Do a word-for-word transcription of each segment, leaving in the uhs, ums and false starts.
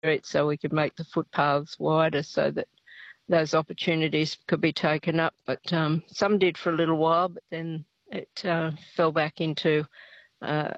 street so we could make the footpaths wider so that those opportunities could be taken up. But um, some did for a little while, but then it uh, fell back into uh,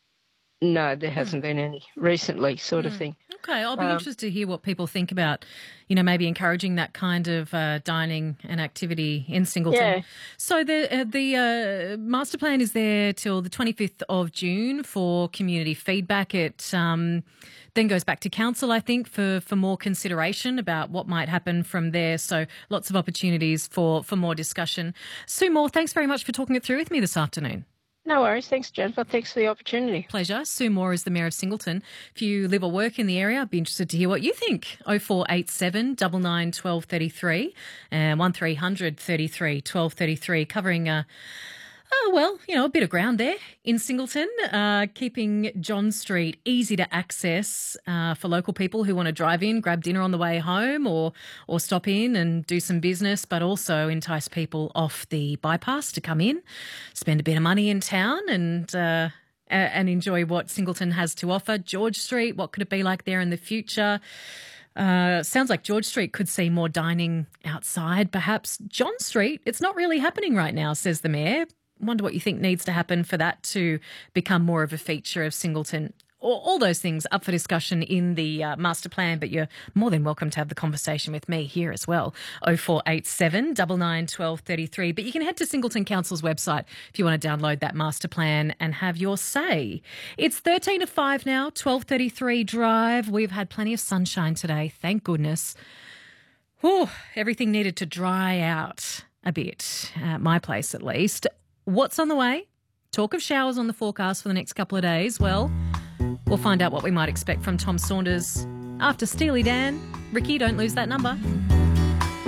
no, there hasn't been any recently sort of thing. Okay, I'll be Um, interested to hear what people think about, you know, maybe encouraging that kind of uh, dining and activity in Singleton. Yeah. So the uh, the uh, master plan is there till the twenty-fifth of June for community feedback. It um, then goes back to council, I think, for, for more consideration about what might happen from there. So lots of opportunities for, for more discussion. Sue Moore, thanks very much for talking it through with me this afternoon. No worries. Thanks, Jennifer. Thanks for the opportunity. Pleasure. Sue Moore is the Mayor of Singleton. If you live or work in the area, I'd be interested to hear what you think. oh four eight seven, nine nine, one two three three and one three hundred thirty-three twelve thirty-three, covering uh, Oh, well, you know, a bit of ground there in Singleton, uh, keeping John Street easy to access uh, for local people who want to drive in, grab dinner on the way home or or stop in and do some business, but also entice people off the bypass to come in, spend a bit of money in town and uh, and enjoy what Singleton has to offer. George Street, what could it be like there in the future? Uh, sounds like George Street could see more dining outside, perhaps. John Street, it's not really happening right now, says the Mayor. Wonder what you think needs to happen for that to become more of a feature of Singleton. All, all those things up for discussion in the uh, master plan, but you're more than welcome to have the conversation with me here as well. oh four eight seven, nine nine, one two three three. But you can head to Singleton Council's website if you want to download that master plan and have your say. It's thirteen to five now, twelve thirty-three Drive. We've had plenty of sunshine today, thank goodness. Whew, everything needed to dry out a bit, at my place at least. What's on the way? Talk of showers on the forecast for the next couple of days. Well, we'll find out what we might expect from Tom Saunders after Steely Dan. Ricky, don't lose that number.